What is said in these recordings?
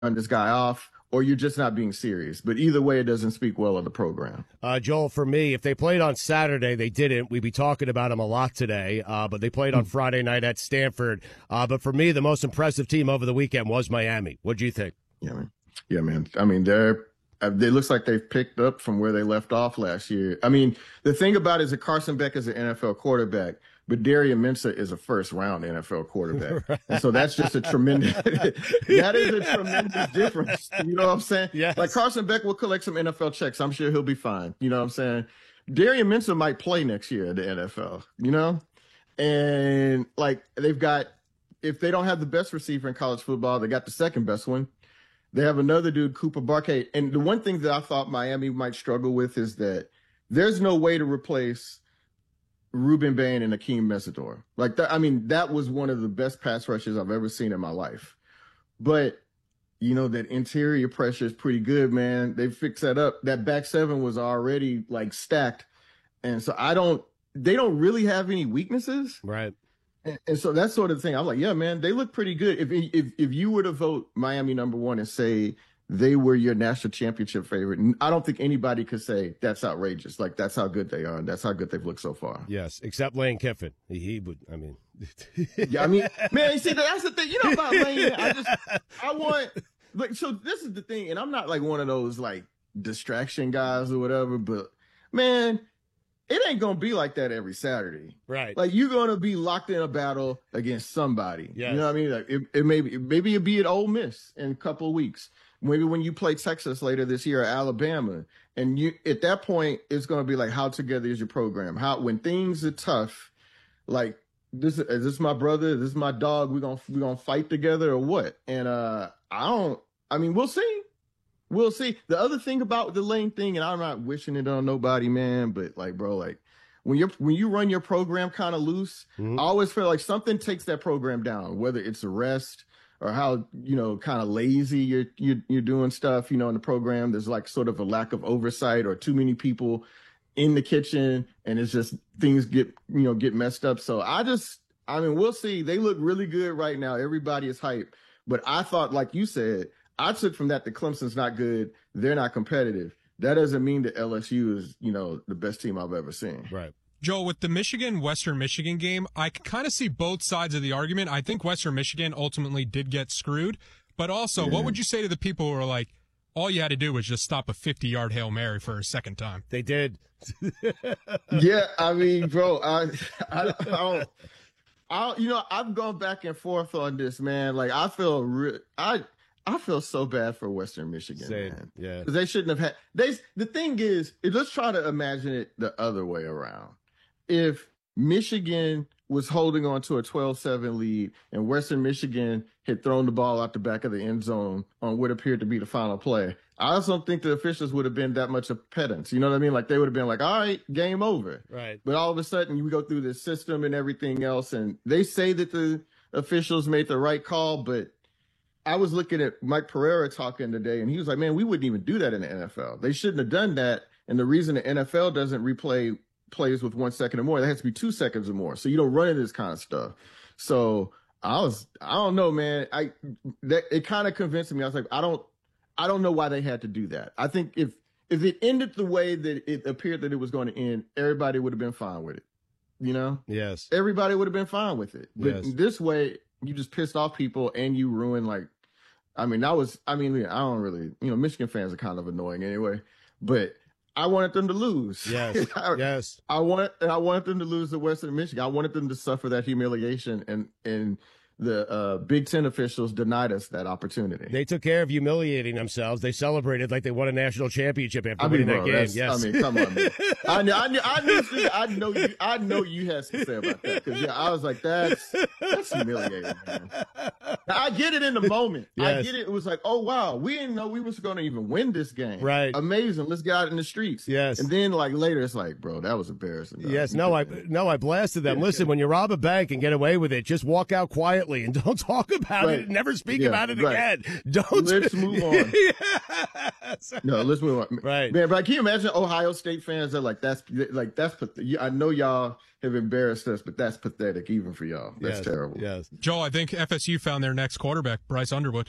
this guy off, or you're just not being serious. But either way, it doesn't speak well of the program. Joel, for me, if they played on Saturday, they didn't. We'd be talking about them a lot today, but they played on Friday night at Stanford. But for me, the most impressive team over the weekend was Miami. What do you think? Yeah, man. I mean, it looks like they've picked up from where they left off last year. I mean, the thing about it is that Carson Beck is an NFL quarterback, but Darian Mensah is a first-round NFL quarterback. Right. And so that's just a tremendous that is a tremendous difference. You know what I'm saying? Yes. Like Carson Beck will collect some NFL checks. I'm sure he'll be fine. You know what I'm saying? Darian Mensah might play next year in the NFL, you know? And like if they don't have the best receiver in college football, they got the second best one. They have another dude, Cooper Barkay. And the one thing that I thought Miami might struggle with is that there's no way to replace Ruben Bain and Akeem Mesidor. Like that, I mean, that was one of the best pass rushes I've ever seen in my life. But, you know, that interior pressure is pretty good, man. They fixed that up. That back seven was already like stacked. And so they don't really have any weaknesses. Right. And so that's sort of the thing. I'm like, yeah, man, they look pretty good. If you were to vote Miami #1 and say they were your national championship favorite, I don't think anybody could say that's outrageous. Like, that's how good they are, and that's how good they've looked so far. Yes, except Lane Kiffin. He would, I mean. Yeah, I mean, man, see, that's the thing. You know about Lane, I want, like, so this is the thing, and I'm not like one of those, like, distraction guys or whatever, but, man, it ain't going to be like that every Saturday. Right. Like, you're going to be locked in a battle against somebody. Yes. You know what I mean? Like, maybe it'll be at Ole Miss in a couple of weeks. Maybe when you play Texas later this year or Alabama. And you at that point, it's going to be like, how together is your program? When things are tough, like, is this my brother? This is my dog? We're gonna fight together or what? And we'll see. We'll see. The other thing about the Lane thing, and I'm not wishing it on nobody, man, but like, bro, like when you run your program kind of loose, I always feel like something takes that program down, whether it's a rest or how, you know, kind of lazy you're doing stuff, you know, in the program. There's like sort of a lack of oversight or too many people in the kitchen, and it's just things get messed up. So we'll see. They look really good right now. Everybody is hyped. But I thought, like you said, I took from that Clemson's not good. They're not competitive. That doesn't mean that LSU is, you know, the best team I've ever seen. Right. Joel, with the Western Michigan game, I can kind of see both sides of the argument. I think Western Michigan ultimately did get screwed. But also, What would you say to the people who are like, all you had to do was just stop a 50-yard Hail Mary for a second time? They did. Yeah, I mean, bro, I you know, I've gone back and forth on this, man. Like, I feel so bad for Western Michigan, man. Yeah. Because they shouldn't have had. The thing is, let's try to imagine it the other way around. If Michigan was holding on to a 12-7 lead and Western Michigan had thrown the ball out the back of the end zone on what appeared to be the final play, I also don't think the officials would have been that much of pedants. You know what I mean? Like, they would have been like, all right, game over. Right. But all of a sudden, we go through the system and everything else, and they say that the officials made the right call, but I was looking at Mike Pereira talking today, and he was like, man, we wouldn't even do that in the NFL. They shouldn't have done that. And the reason the NFL doesn't replay plays with 1 second or more, that has to be 2 seconds or more. So you don't run into this kind of stuff. So I don't know, man. It kind of convinced me. I was like, I don't know why they had to do that. I think if it ended the way that it appeared that it was going to end, everybody would have been fine with it. You know? Yes. Everybody would have been fine with it. But Yes. This way, you just pissed off people and you ruined, like, I don't really, you know, Michigan fans are kind of annoying anyway, but I wanted them to lose. Yes. Yes. I wanted them to lose to Western Michigan. I wanted them to suffer that humiliation, and the Big Ten officials denied us that opportunity. They took care of humiliating themselves. They celebrated like they won a national championship after winning that game. Yes. I mean, come on, man. I know you had something to say about that, because I was like, that's humiliating, man. Now, I get it in the moment. Yes. I get it. It was like, oh wow, we didn't know we was going to even win this game. Right. Amazing. Let's get out in the streets. Yes. And then like later, it's like, bro, that was embarrassing. Yes. No, I blasted them. Listen, when you rob a bank and get away with it, just walk out quietly quietly and don't talk about it and never speak about it again. Let's move on. Yes. No, let's move on. Right. Man, but can you imagine Ohio State fans are like, that's I know y'all have embarrassed us, but that's pathetic even for y'all. That's terrible. Yes. Joel, I think FSU found their next quarterback, Bryce Underwood.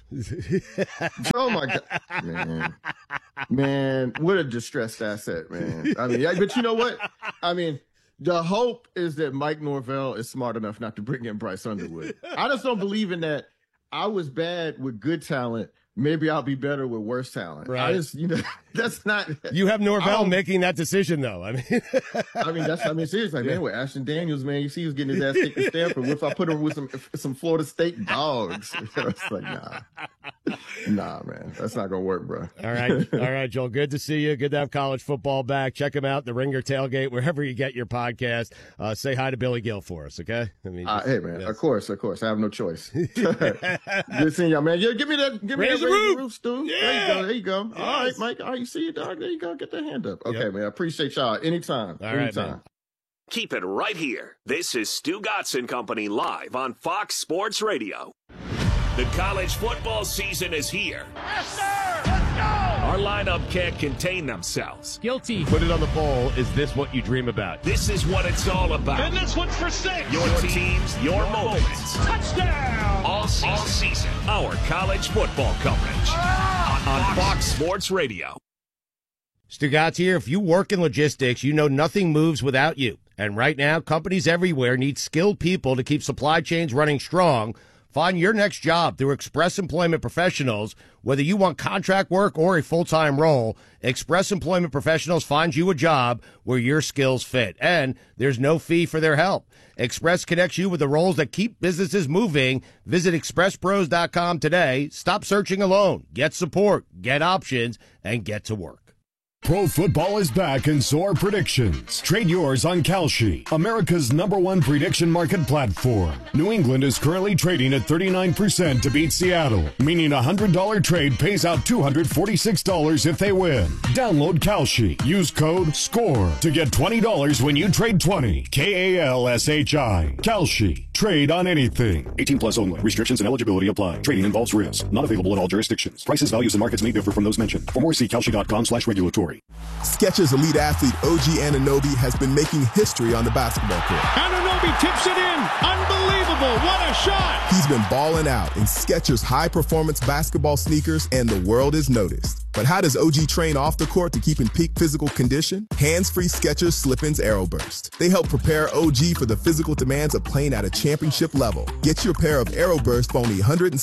Oh my God. Man, what a distressed asset, man. I mean, but you know what? I mean, the hope is that Mike Norvell is smart enough not to bring in Bryce Underwood. I just don't believe in that. I was bad with good talent. Maybe I'll be better with worse talent. Right. That's not. You have Norvell making that decision, though. I mean, seriously, man, with Ashton Daniels, man, you see he was getting his ass kicked in Stanford. What if I put him with some Florida State dogs? It's like, nah, man, that's not gonna work, bro. All right, Joel. Good to see you. Good to have college football back. Check him out, the Ringer Tailgate, wherever you get your podcast. Say hi to Billy Gill for us, okay? I mean, hey, man, of course, I have no choice. Good seeing y'all, man. Yeah, give me that roof, Stu. Yeah. There you go. Yes. All right, Mike. You see it, dog. There you go. Get that hand up. Okay, man. I appreciate y'all. Anytime. All right, man. Keep it right here. This is Stu Gotson Company live on Fox Sports Radio. The college football season is here. Yes, sir. Let's go. Our lineup can't contain themselves. Guilty. Put it on the poll. Is this what you dream about? This is what it's all about. And this one's for 6. Your teams, your moments. Touchdown. All season. Our college football coverage on Fox Sports Radio. Stugatz here. If you work in logistics, you know nothing moves without you. And right now, companies everywhere need skilled people to keep supply chains running strong. Find your next job through Express Employment Professionals. Whether you want contract work or a full-time role, Express Employment Professionals finds you a job where your skills fit. And there's no fee for their help. Express connects you with the roles that keep businesses moving. Visit expresspros.com today. Stop searching alone. Get support, get options, and get to work. Pro football is back and so are predictions. Trade yours on Kalshi, America's #1 prediction market platform. New England is currently trading at 39% to beat Seattle, meaning a $100 trade pays out $246 if they win. Download Kalshi. Use code SCORE to get $20 when you trade 20. KALSHI. Kalshi. Trade on anything. 18 plus only. Restrictions and eligibility apply. Trading involves risk. Not available in all jurisdictions. Prices, values, and markets may differ from those mentioned. For more, see Kalshi.com/regulatory. Skechers elite athlete OG Anunoby has been making history on the basketball court. Anunoby tips it in. Unbelievable. What a shot. He's been balling out in Skechers high-performance basketball sneakers, and the world is noticed. But how does OG train off the court to keep in peak physical condition? Hands-free Skechers Slip-ins AeroBurst. They help prepare OG for the physical demands of playing at a championship level. Get your pair of AeroBurst for only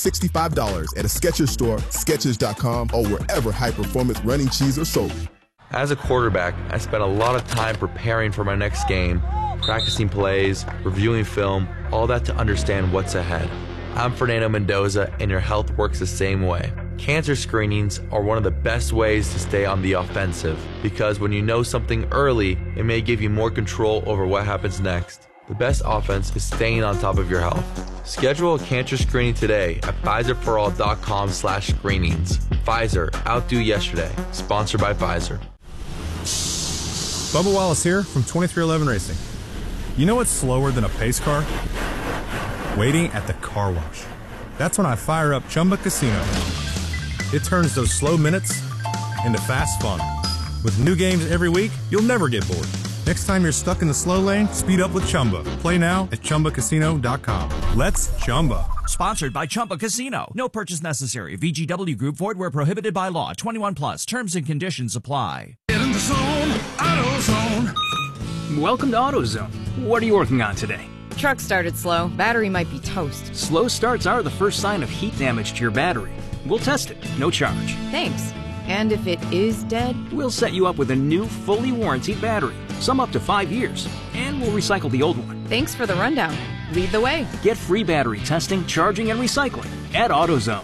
$165 at a Skechers store, Skechers.com, or wherever high-performance running shoes are sold. As a quarterback, I spent a lot of time preparing for my next game, practicing plays, reviewing film, all that to understand what's ahead. I'm Fernando Mendoza, and your health works the same way. Cancer screenings are one of the best ways to stay on the offensive, because when you know something early, it may give you more control over what happens next. The best offense is staying on top of your health. Schedule a cancer screening today at Pfizerforall.com/screenings. Pfizer, outdo yesterday. Sponsored by Pfizer. Bubba Wallace here from 2311 Racing. You know what's slower than a pace car? Waiting at the car wash. That's when I fire up Chumba Casino. It turns those slow minutes into fast fun. With new games every week, you'll never get bored. Next time you're stuck in the slow lane, speed up with Chumba. Play now at ChumbaCasino.com. Let's Chumba. Sponsored by Chumba Casino. No purchase necessary. VGW Group. Void where prohibited by law. 21 plus. Terms and conditions apply. Get in the zone. AutoZone. Welcome to AutoZone. What are you working on today? Truck started slow. Battery might be toast. Slow starts are the first sign of heat damage to your battery. We'll test it. No charge. Thanks. And if it is dead? We'll set you up with a new, fully warranted battery. Some up to 5 years. And we'll recycle the old one. Thanks for the rundown. Lead the way. Get free battery testing, charging, and recycling at AutoZone.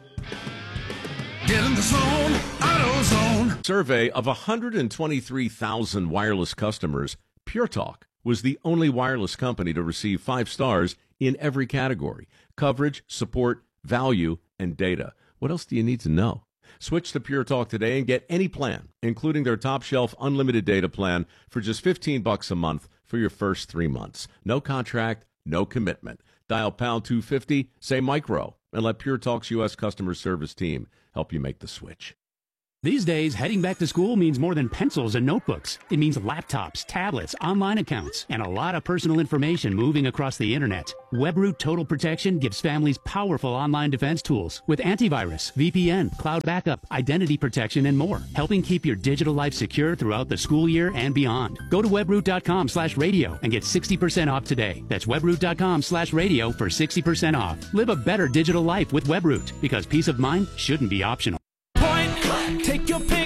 Get in the zone. AutoZone. Survey of 123,000 wireless customers, Pure Talk was the only wireless company to receive 5 stars in every category: coverage, support, value, and data. What else do you need to know? Switch to Pure Talk today and get any plan, including their top shelf unlimited data plan, for just $15 a month for your first 3 months. No contract, no commitment. Dial pound 250, say micro, and let Pure Talk's U.S. customer service team help you make the switch. These days, heading back to school means more than pencils and notebooks. It means laptops, tablets, online accounts, and a lot of personal information moving across the internet. WebRoot Total Protection gives families powerful online defense tools with antivirus, VPN, cloud backup, identity protection, and more, helping keep your digital life secure throughout the school year and beyond. Go to webroot.com/radio and get 60% off today. That's webroot.com/radio for 60% off. Live a better digital life with WebRoot, because peace of mind shouldn't be optional. Take your pick,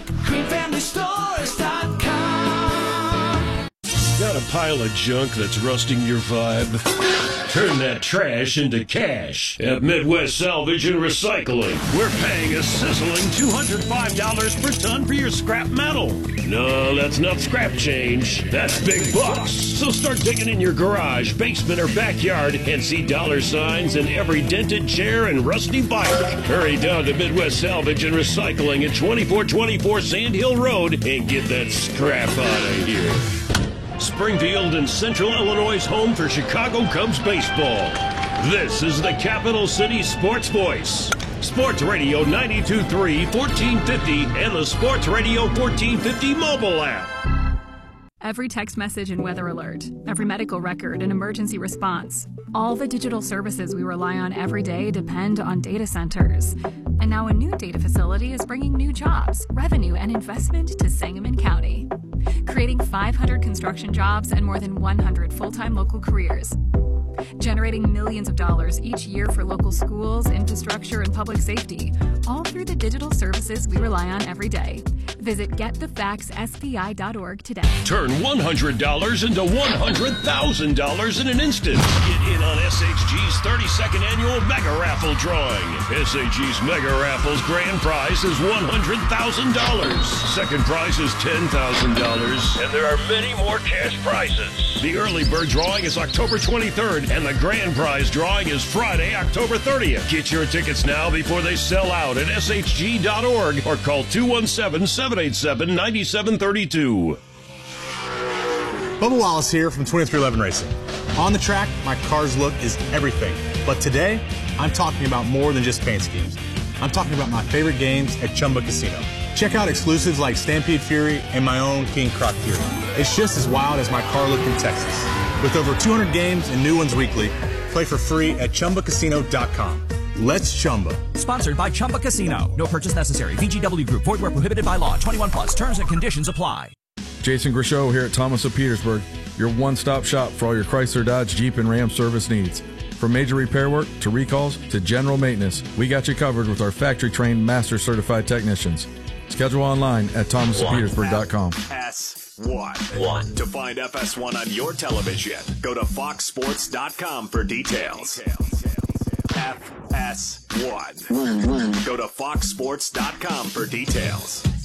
QueenFamilyStores.com. Got a pile of junk that's rusting your vibe? Turn that trash into cash at Midwest Salvage and Recycling. We're paying a sizzling $205 per ton for your scrap metal. No, that's not scrap change. That's big bucks. So start digging in your garage, basement, or backyard and see dollar signs in every dented chair and rusty bike. Hurry down to Midwest Salvage and Recycling at 2424 Sand Hill Road and get that scrap out of here. Springfield and Central Illinois' home for Chicago Cubs baseball. This is the Capital City Sports Voice. Sports Radio 92.3, 1450, and the Sports Radio 1450 mobile app. Every text message and weather alert, every medical record and emergency response. All the digital services we rely on every day depend on data centers. And now a new data facility is bringing new jobs, revenue, and investment to Sangamon County, creating 500 construction jobs and more than 100 full-time local careers, generating millions of dollars each year for local schools, infrastructure, and public safety, all through the digital services we rely on every day. Visit getthefaxspi.org today. Turn $100 into $100,000 in an instant. Get in on SHG's 32nd annual Mega Raffle drawing. SHG's Mega Raffle's grand prize is $100,000. Second prize is $10,000. And there are many more cash prizes. The early bird drawing is October 23rd, and the grand prize drawing is Friday, October 30th. Get your tickets now before they sell out at shg.org or call 217-787-9732. Bubba Wallace here from 2311 Racing. On the track, my car's look is everything. But today, I'm talking about more than just paint schemes. I'm talking about my favorite games at Chumba Casino. Check out exclusives like Stampede Fury and my own King Croc Fury. It's just as wild as my car look in Texas. With over 200 games and new ones weekly, play for free at ChumbaCasino.com. Let's Chumba. Sponsored by Chumba Casino. No purchase necessary. VGW Group. Void where prohibited by law. 21 plus. Terms and conditions apply. Jason Grishow here at Thomas of Petersburg. Your one-stop shop for all your Chrysler, Dodge, Jeep, and Ram service needs. From major repair work to recalls to general maintenance, we got you covered with our factory-trained, master-certified technicians. Schedule online at thomasofpetersburg.com. FS1. To find FS1 on your television, go to foxsports.com for details. FS1. Go to foxsports.com for details.